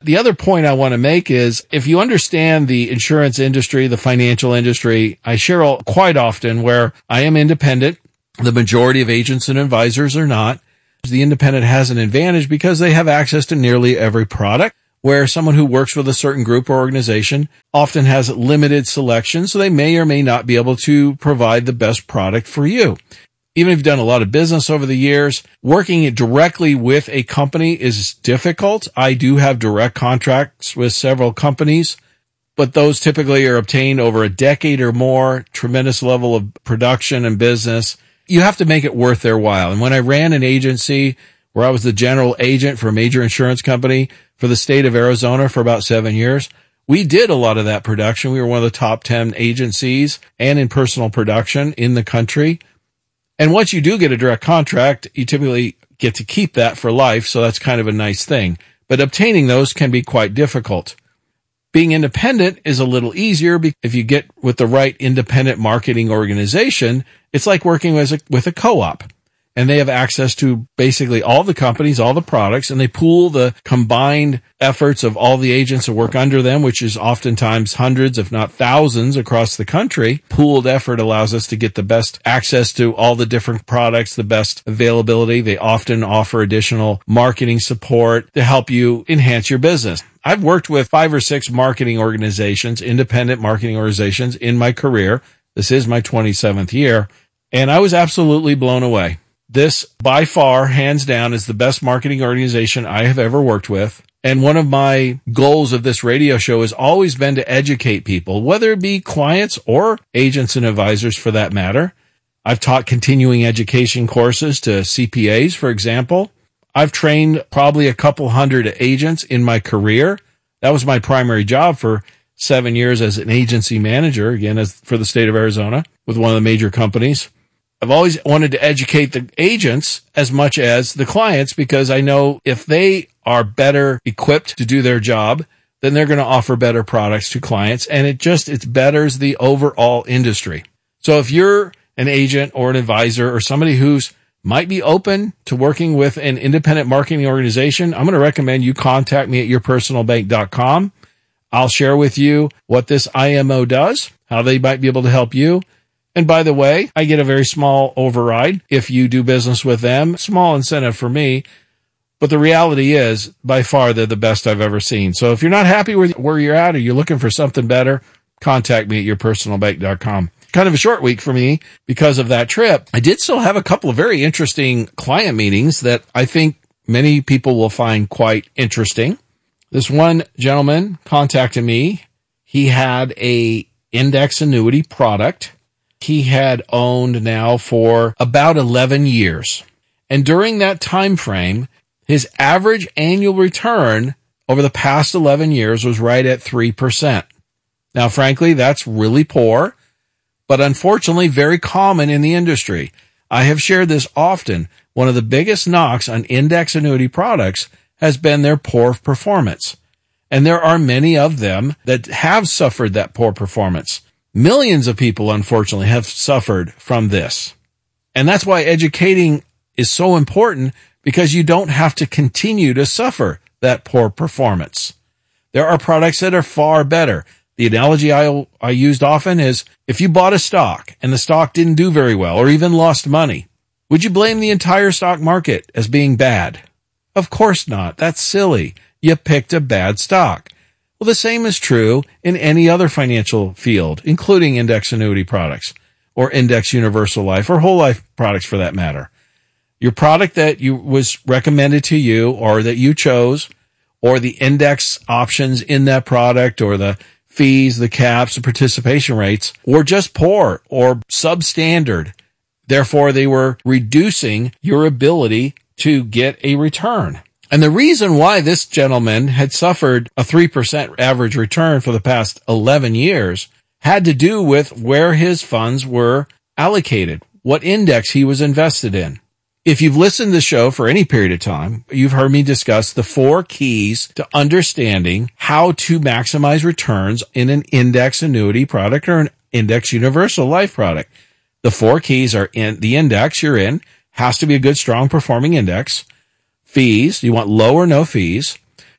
Speaker 18: The other point I want to make is if you understand the insurance industry, the financial industry, I share all, quite often where I am independent. The majority of agents and advisors are not. The independent has an advantage because they have access to nearly every product, where someone who works with a certain group or organization often has limited selection, so they may or may not be able to provide the best product for you. Even if you've done a lot of business over the years, working directly with a company is difficult. I do have direct contracts with several companies, but those typically are obtained over a decade or more, tremendous level of production and business. You have to make it worth their while. And when I ran an agency where I was the general agent for a major insurance company for the state of Arizona for about seven years, we did a lot of that production. We were one of the top ten agencies and in personal production in the country. And once you do get a direct contract, you typically get to keep that for life, so that's kind of a nice thing. But obtaining those can be quite difficult. Being independent is a little easier if you get with the right independent marketing organization. It's like working with a, with a co-op. And they have access to basically all the companies, all the products, and they pool the combined efforts of all the agents that work under them, which is oftentimes hundreds, if not thousands across the country. Pooled effort allows us to get the best access to all the different products, the best availability. They often offer additional marketing support to help you enhance your business. I've worked with five or six marketing organizations, independent marketing organizations in my career. This is my twenty-seventh year, and I was absolutely blown away. This, by far, hands down, is the best marketing organization I have ever worked with. And one of my goals of this radio show has always been to educate people, whether it be clients or agents and advisors for that matter. I've taught continuing education courses to C P As, for example. I've trained probably a couple hundred agents in my career. That was my primary job for seven years as an agency manager, again, as for the state of Arizona with one of the major companies. I've always wanted to educate the agents as much as the clients because I know if they are better equipped to do their job, then they're going to offer better products to clients, and it just, it betters the overall industry. So if you're an agent or an advisor or somebody who's might be open to working with an independent marketing organization, I'm going to recommend you contact me at your personal bank dot com. I'll share with you what this I M O does, how they might be able to help you. And by the way, I get a very small override if you do business with them. Small incentive for me. But the reality is, by far, they're the best I've ever seen. So if you're not happy with where you're at or you're looking for something better, contact me at your personal bank dot com. Kind of a short week for me because of that trip. I did still have a couple of very interesting client meetings that I think many people will find quite interesting. This one gentleman contacted me. He had a index annuity product he had owned now for about eleven years. And during that time frame, his average annual return over the past eleven years was right at three percent. Now, frankly, that's really poor, but unfortunately very common in the industry. I have shared this often. One of the biggest knocks on index annuity products has been their poor performance. And there are many of them that have suffered that poor performance. Millions of people, unfortunately, have suffered from this. And that's why educating is so important, because you don't have to continue to suffer that poor performance. There are products that are far better. The analogy I, I used often is if you bought a stock and the stock didn't do very well or even lost money, would you blame the entire stock market as being bad? Of course not. That's silly. You picked a bad stock. Well, the same is true in any other financial field, including index annuity products or index universal life or whole life products for that matter. Your product that you was recommended to you or that you chose, or the index options in that product or the fees, the caps, the participation rates were just poor or substandard. Therefore, they were reducing your ability to get a return. And the reason why this gentleman had suffered a three percent average return for the past eleven years had to do with where his funds were allocated, what index he was invested in. If you've listened to the show for any period of time, you've heard me discuss the four keys to understanding how to maximize returns in an index annuity product or an index universal life product. The four keys are in the index you're in, has to be a good, strong performing index. Fees, you want low or no fees.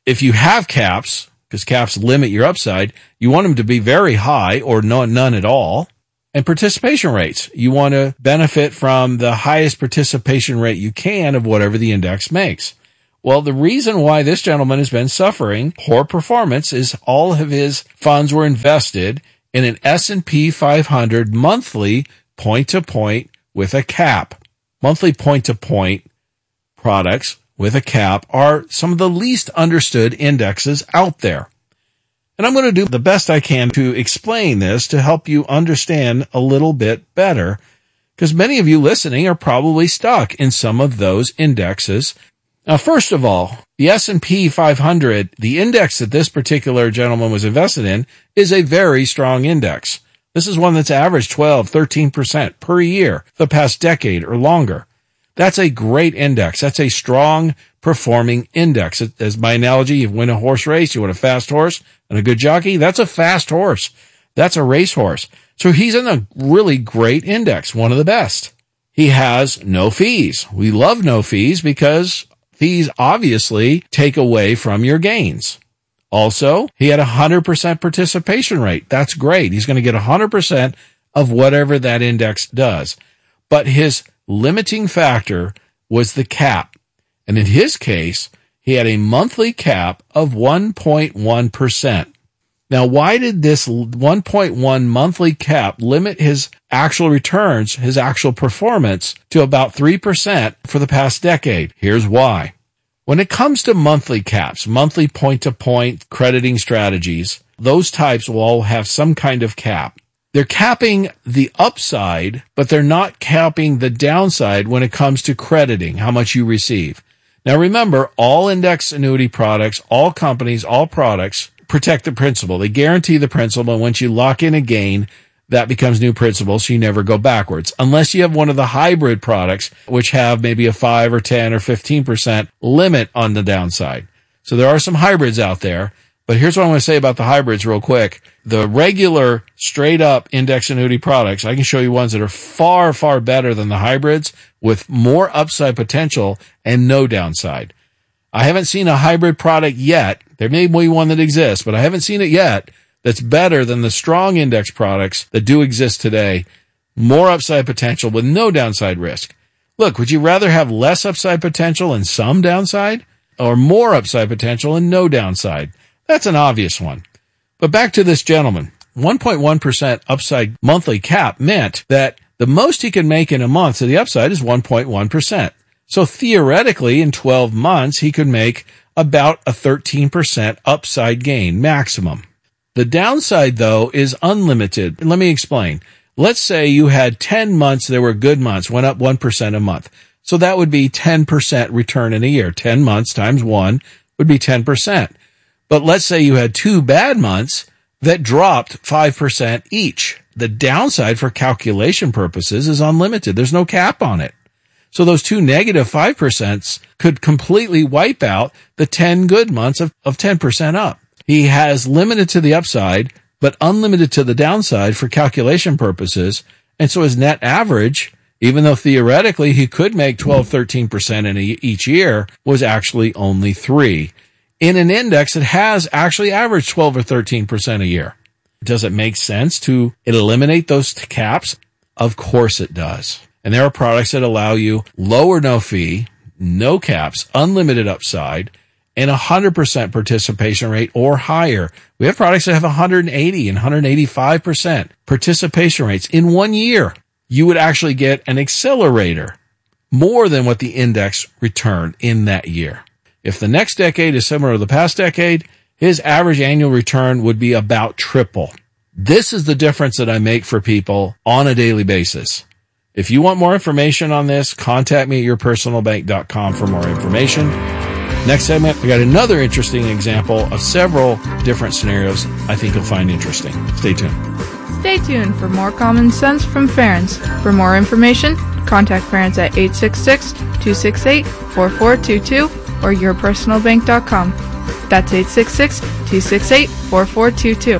Speaker 18: if you have caps, because caps limit your upside, you want them to be very high or no, none at all. And participation rates. You want to benefit from the highest participation rate you can of whatever the index makes. Well, the reason why this gentleman has been suffering poor performance is all of his funds were invested in an S and P five hundred monthly point-to-point with a cap. Monthly point-to-point products with a cap are some of the least understood indexes out there. And I'm going to do the best I can to explain this to help you understand a little bit better, because many of you listening are probably stuck in some of those indexes. Now, first of all, the S and P five hundred, the index that this particular gentleman was invested in, is a very strong index. This is one that's averaged twelve, thirteen percent per year the past decade or longer. That's a great index. That's a strong performing index. As my analogy, you win a horse race, you want a fast horse and a good jockey. That's a fast horse. That's a racehorse. So he's in a really great index, one of the best. He has no fees. We love no fees because fees obviously take away from your gains. Also, he had a one hundred percent participation rate. That's great. He's going to get one hundred percent of whatever that index does. But his limiting factor was the cap. And in his case, he had a monthly cap of one point one percent. Now, why did this one point one monthly cap limit his actual returns, his actual performance, to about three percent for the past decade? Here's why. When it comes to monthly caps, monthly point-to-point crediting strategies, those types will all have some kind of cap. They're capping the upside, but they're not capping the downside when it comes to crediting, how much you receive. Now remember, all index annuity products, all companies, all products protect the principal. They guarantee the principal, and once you lock in a gain, that becomes new principal, so you never go backwards. Unless you have one of the hybrid products, which have maybe a five or ten or fifteen percent limit on the downside. So there are some hybrids out there. But here's what I want to say about the hybrids real quick. The regular straight up index annuity products, I can show you ones that are far, far better than the hybrids with more upside potential and no downside. I haven't seen a hybrid product yet. There may be one that exists, but I haven't seen it yet that's better than the strong index products that do exist today. More upside potential with no downside risk. Look, would you rather have less upside potential and some downside, or more upside potential and no downside? That's an obvious one. But back to this gentleman. one point one percent upside monthly cap meant that the most he could make in a month to the upside is one point one percent. So theoretically, in twelve months, he could make about a thirteen percent upside gain maximum. The downside, though, is unlimited. Let me explain. Let's say you had ten months that were good months, went up one percent a month. So that would be ten percent return in a year. ten months times one would be ten percent. But let's say you had two bad months that dropped five percent each. The downside for calculation purposes is unlimited. There's no cap on it. So those two negative five percents could completely wipe out the ten good months of, of ten percent up. He has limited to the upside, but unlimited to the downside for calculation purposes. And so his net average, even though theoretically he could make twelve, thirteen percent in a, each year, was actually only three. In an index that has actually averaged twelve or thirteen percent a year. Does it make sense to eliminate those caps? Of course it does. And there are products that allow you low or no fee, no caps, unlimited upside, and one hundred percent participation rate or higher. We have products that have one hundred eighty and one hundred eighty-five percent participation rates in one year. You would actually get an accelerator more than what the index returned in that year. If the next decade is similar to the past decade, his average annual return would be about triple. This is the difference that I make for people on a daily basis. If you want more information on this, contact me at your personal bank dot com for more information. Next segment, we got another interesting example of several different scenarios I think you'll find interesting. Stay tuned.
Speaker 17: Stay tuned for more common sense from Ference. For more information, contact Ference at eight six six, two six eight, four four two two or your personal bank dot com. That's eight six six, two six eight, four four two two.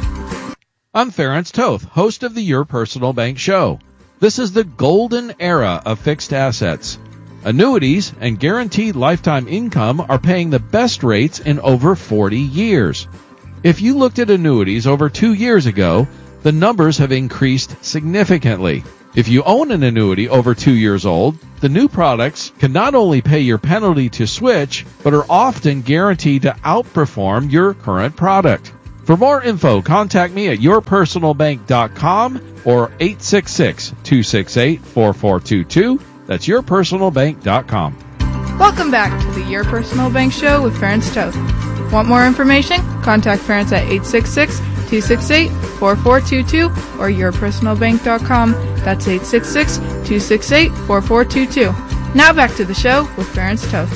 Speaker 13: I'm Ference Toth, host of the Your Personal Bank Show. This is the golden era of fixed assets. Annuities and guaranteed lifetime income are paying the best rates in over forty years. If you looked at annuities over two years ago, the numbers have increased significantly. If you own an annuity over two years old, the new products can not only pay your penalty to switch, but are often guaranteed to outperform your current product. For more info, contact me at your personal bank dot com or eight six six, two six eight, four four two two. That's your personal bank dot com.
Speaker 17: Welcome back to the Your Personal Bank Show with Ference Toth. Want more information? Contact Ference at eight six six, two six eight, four four two two or your personal bank dot com. That's eight six six, two six eight, four four two two. Now back to the show with Ference Toth.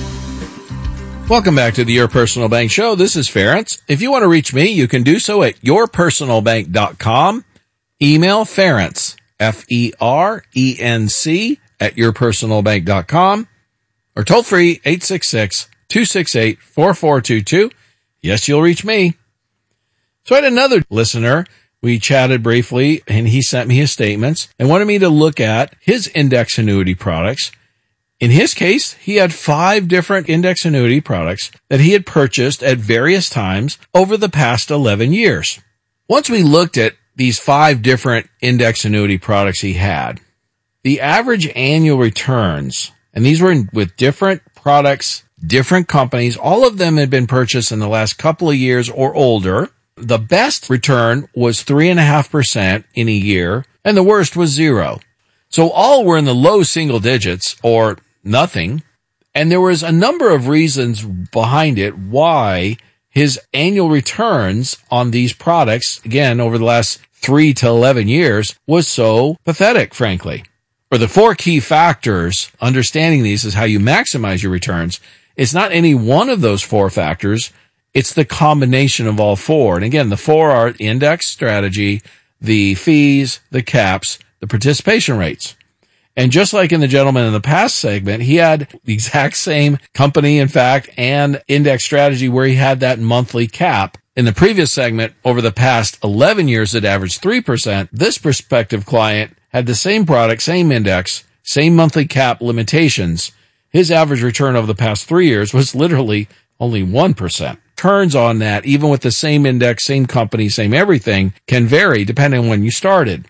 Speaker 18: Welcome back to the Your Personal Bank Show. This is Ference. If you want to reach me, you can do so at your personal bank dot com. Email Ference, F E R E N C, at your personal bank dot com. Or toll free, eight six six, two six eight, four four two two. Yes, you'll reach me. So I had another listener. We chatted briefly, and he sent me his statements and wanted me to look at his index annuity products. In his case, he had five different index annuity products that he had purchased at various times over the past eleven years. Once we looked at these five different index annuity products he had, the average annual returns, and these were in, with different products, different companies, all of them had been purchased in the last couple of years or older. The best return was three point five percent in a year, and the worst was zero. So all were in the low single digits or nothing. And there was a number of reasons behind it why his annual returns on these products, again, over the last three to eleven years, was so pathetic, frankly. For the four key factors, understanding these is how you maximize your returns. It's not any one of those four factors. It's the combination of all four. And again, the four are index strategy, the fees, the caps, the participation rates. And just like in the gentleman in the past segment, he had the exact same company, in fact, and index strategy where he had that monthly cap. In the previous segment, over the past eleven years, it averaged three percent. This prospective client had the same product, same index, same monthly cap limitations. His average return over the past three years was literally only one percent. Turns on that, even with the same index, same company, same everything, can vary depending on when you started.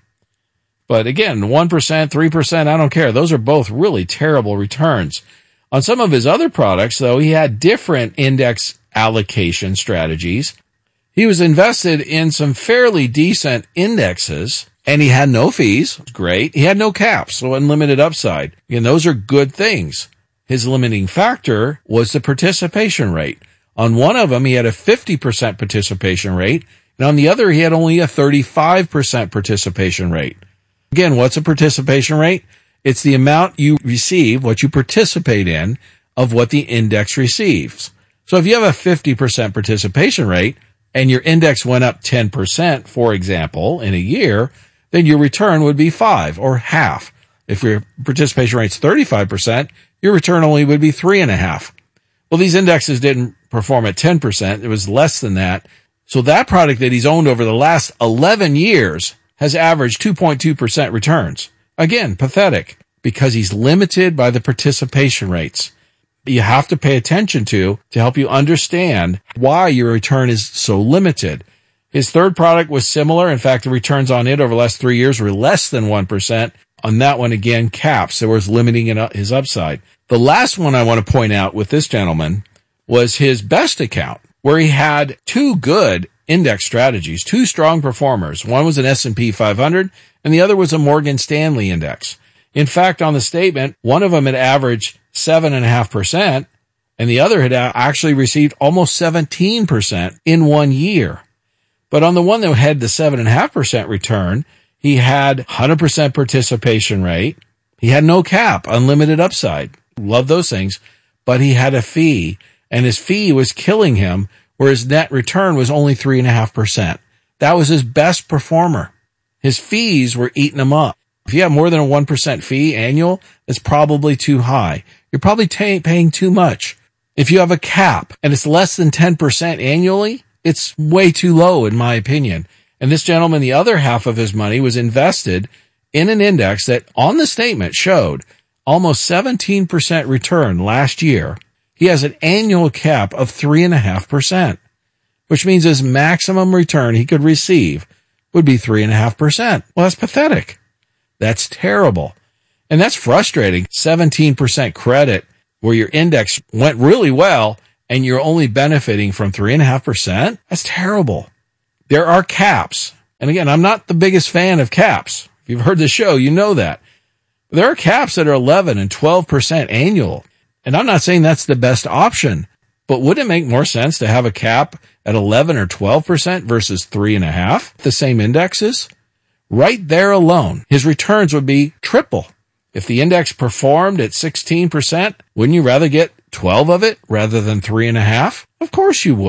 Speaker 18: But again, one percent, three percent, I don't care. Those are both really terrible returns. On some of his other products, though, he had different index allocation strategies. He was invested in some fairly decent indexes, and he had no fees. Great. He had no caps, so unlimited upside. And those are good things. His limiting factor was the participation rate. On one of them, he had a fifty percent participation rate, and on the other, he had only a thirty-five percent participation rate. Again, what's a participation rate? It's the amount you receive, what you participate in, of what the index receives. So if you have a fifty percent participation rate and your index went up ten percent, for example, in a year, then your return would be five or half. If your participation rate's thirty-five percent, your return only would be three and a half. Well, these indexes didn't perform at ten percent. It was less than that. So that product that he's owned over the last eleven years has averaged two point two percent returns. Again, pathetic, because he's limited by the participation rates. You have to pay attention to to help you understand why your return is so limited. His third product was similar. In fact, the returns on it over the last three years were less than one percent. On that one, again, caps. There was limiting his upside. The last one I want to point out with this gentleman was his best account, where he had two good index strategies, two strong performers. One was an S and P five hundred, and the other was a Morgan Stanley index. In fact, on the statement, one of them had averaged seven point five percent, and the other had actually received almost seventeen percent in one year. But on the one that had the seven point five percent return, he had one hundred percent participation rate. He had no cap, unlimited upside. Love those things. But he had a fee, and his fee was killing him, where his net return was only three point five percent. That was his best performer. His fees were eating him up. If you have more than a one percent fee annual, it's probably too high. You're probably t- paying too much. If you have a cap and it's less than ten percent annually, it's way too low, in my opinion. And this gentleman, the other half of his money was invested in an index that on the statement showed almost seventeen percent return last year, he has an annual cap of three point five percent, which means his maximum return he could receive would be three point five percent. Well, that's pathetic. That's terrible. And that's frustrating. seventeen percent credit where your index went really well and you're only benefiting from three point five percent. That's terrible. There are caps. And again, I'm not the biggest fan of caps. If you've heard the show, you know that. There are caps that are eleven and twelve percent annual. And I'm not saying that's the best option, but would it make more sense to have a cap at eleven or twelve percent versus three and a half, the same indexes? Right there alone, his returns would be triple. If the index performed at sixteen percent, wouldn't you rather get twelve of it rather than three and a half? Of course you would.